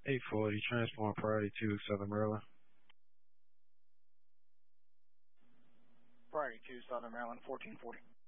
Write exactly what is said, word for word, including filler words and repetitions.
eight forty, transform priority two, Southern Maryland. Priority two, Southern Maryland, fourteen forty.